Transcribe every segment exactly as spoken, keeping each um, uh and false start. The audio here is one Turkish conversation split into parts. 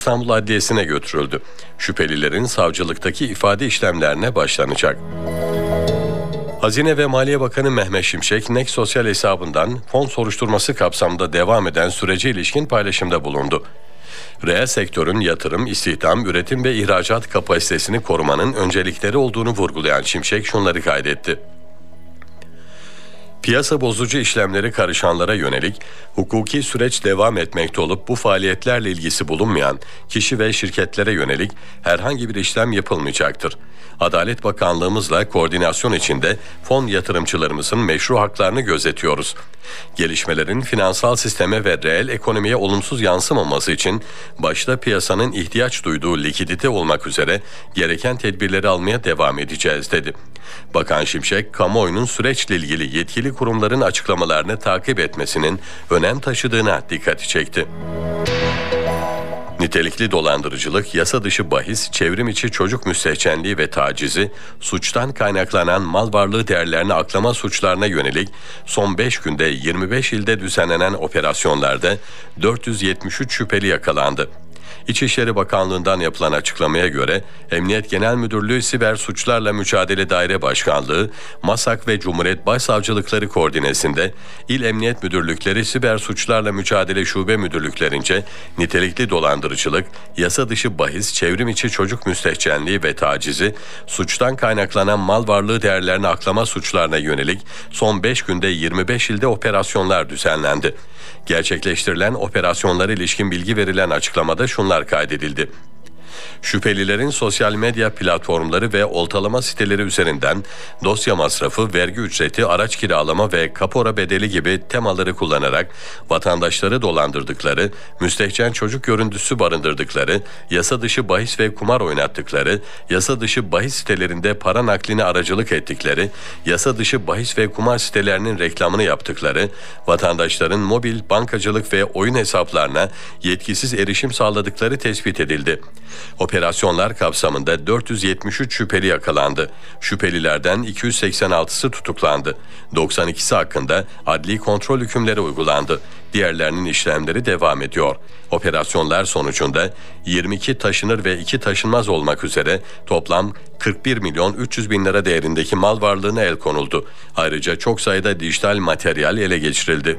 İstanbul Adliyesi'ne götürüldü. Şüphelilerin savcılıktaki ifade işlemlerine başlanacak. Hazine ve Maliye Bakanı Mehmet Şimşek, N E K sosyal hesabından fon soruşturması kapsamında devam eden sürece ilişkin paylaşımda bulundu. Reel sektörün yatırım, istihdam, üretim ve ihracat kapasitesini korumanın öncelikleri olduğunu vurgulayan Şimşek şunları kaydetti. Piyasa bozucu işlemleri karışanlara yönelik hukuki süreç devam etmekte olup bu faaliyetlerle ilgisi bulunmayan kişi ve şirketlere yönelik herhangi bir işlem yapılmayacaktır. Adalet Bakanlığımızla koordinasyon içinde fon yatırımcılarımızın meşru haklarını gözetiyoruz. Gelişmelerin finansal sisteme ve reel ekonomiye olumsuz yansımaması için başta piyasanın ihtiyaç duyduğu likidite olmak üzere gereken tedbirleri almaya devam edeceğiz dedi. Bakan Şimşek, kamuoyunun süreçle ilgili yetkili kurumların açıklamalarını takip etmesinin önem taşıdığına dikkati çekti. Nitelikli dolandırıcılık, yasa dışı bahis, çevrim içi çocuk müstehcenliği ve tacizi, suçtan kaynaklanan mal varlığı değerlerini aklama suçlarına yönelik son beş günde yirmi beş ilde düzenlenen operasyonlarda dört yüz yetmiş üç şüpheli yakalandı. İçişleri Bakanlığı'ndan yapılan açıklamaya göre Emniyet Genel Müdürlüğü Siber Suçlarla Mücadele Daire Başkanlığı, MASAK ve Cumhuriyet Başsavcılıkları koordinesinde İl Emniyet Müdürlükleri Siber Suçlarla Mücadele Şube Müdürlüklerince nitelikli dolandırıcılık, yasa dışı bahis, çevrim içi çocuk müstehcenliği ve tacizi, suçtan kaynaklanan mal varlığı değerlerini aklama suçlarına yönelik son beş günde yirmi beş ilde operasyonlar düzenlendi. Gerçekleştirilen operasyonlara ilişkin bilgi verilen açıklamada şunlar kaydedildi. Şüphelilerin sosyal medya platformları ve oltalama siteleri üzerinden dosya masrafı, vergi ücreti, araç kiralama ve kapora bedeli gibi temaları kullanarak vatandaşları dolandırdıkları, müstehcen çocuk görüntüsü barındırdıkları, yasa dışı bahis ve kumar oynattıkları, yasa dışı bahis sitelerinde para nakline aracılık ettikleri, yasa dışı bahis ve kumar sitelerinin reklamını yaptıkları, vatandaşların mobil, bankacılık ve oyun hesaplarına yetkisiz erişim sağladıkları tespit edildi. Operasyonlar kapsamında dört yüz yetmiş üç şüpheli yakalandı. Şüphelilerden iki yüz seksen altısı tutuklandı. doksan ikisi hakkında adli kontrol hükümleri uygulandı. Diğerlerinin işlemleri devam ediyor. Operasyonlar sonucunda yirmi iki taşınır ve iki taşınmaz olmak üzere toplam kırk bir milyon üç yüz bin lira değerindeki mal varlığına el konuldu. Ayrıca çok sayıda dijital materyal ele geçirildi.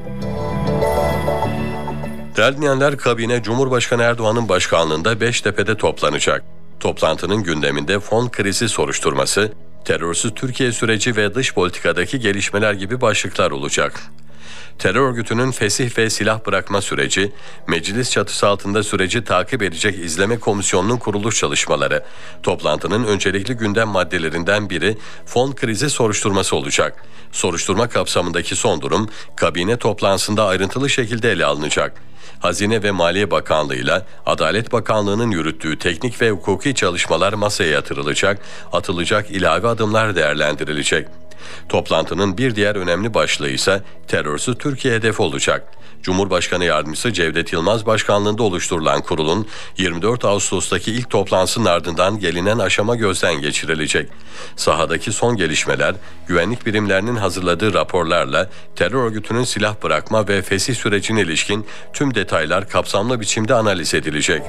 Değerli dinleyenler, kabine Cumhurbaşkanı Erdoğan'ın başkanlığında Beştepe'de toplanacak. Toplantının gündeminde fon krizi soruşturması, terörsüz Türkiye süreci ve dış politikadaki gelişmeler gibi başlıklar olacak. Terör örgütünün fesih ve silah bırakma süreci, meclis çatısı altında süreci takip edecek izleme komisyonunun kuruluş çalışmaları, toplantının öncelikli gündem maddelerinden biri fon krizi soruşturması olacak. Soruşturma kapsamındaki son durum, kabine toplantısında ayrıntılı şekilde ele alınacak. Hazine ve Maliye Bakanlığı ile Adalet Bakanlığı'nın yürüttüğü teknik ve hukuki çalışmalar masaya yatırılacak, atılacak ilave adımlar değerlendirilecek. Toplantının bir diğer önemli başlığı ise terörsüz Türkiye hedefi olacak. Cumhurbaşkanı Yardımcısı Cevdet Yılmaz başkanlığında oluşturulan kurulun yirmi dört Ağustos'taki ilk toplantısının ardından gelinen aşama gözden geçirilecek. Sahadaki son gelişmeler, güvenlik birimlerinin hazırladığı raporlarla terör örgütünün silah bırakma ve fesih sürecine ilişkin tüm detaylar kapsamlı biçimde analiz edilecek.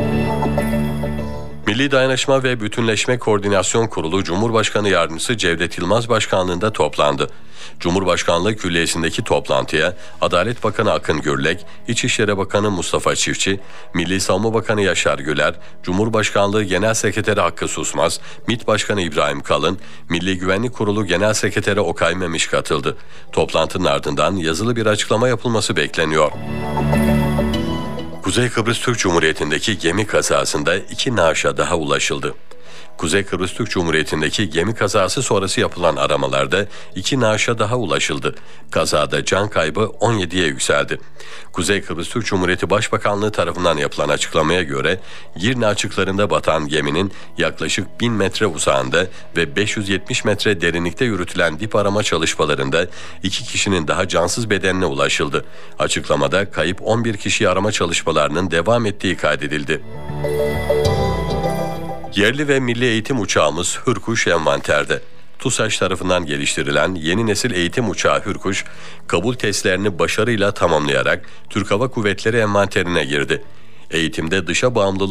Milli Dayanışma ve Bütünleşme Koordinasyon Kurulu Cumhurbaşkanı Yardımcısı Cevdet Yılmaz başkanlığında toplandı. Cumhurbaşkanlığı Külliyesi'ndeki toplantıya Adalet Bakanı Akın Gürlek, İçişleri Bakanı Mustafa Çiftçi, Milli Savunma Bakanı Yaşar Güler, Cumhurbaşkanlığı Genel Sekreteri Hakkı Susmaz, MİT Başkanı İbrahim Kalın, Milli Güvenlik Kurulu Genel Sekreteri Okay Memiş katıldı. Toplantının ardından yazılı bir açıklama yapılması bekleniyor. Kuzey Kıbrıs Türk Cumhuriyeti'ndeki gemi kazasında iki naaşa daha ulaşıldı. Kuzey Kıbrıs Türk Cumhuriyeti'ndeki gemi kazası sonrası yapılan aramalarda iki naaşa daha ulaşıldı. Kazada can kaybı on yediye yükseldi. Kuzey Kıbrıs Türk Cumhuriyeti Başbakanlığı tarafından yapılan açıklamaya göre Girne açıklarında batan geminin yaklaşık bin metre uzağında ve beş yüz yetmiş metre derinlikte yürütülen dip arama çalışmalarında iki kişinin daha cansız bedenine ulaşıldı. Açıklamada kayıp on bir kişi arama çalışmalarının devam ettiği kaydedildi. Yerli ve milli eğitim uçağımız Hürkuş envanterde. TUSAŞ tarafından geliştirilen yeni nesil eğitim uçağı Hürkuş, kabul testlerini başarıyla tamamlayarak Türk Hava Kuvvetleri envanterine girdi. Eğitimde dışa bağımlılık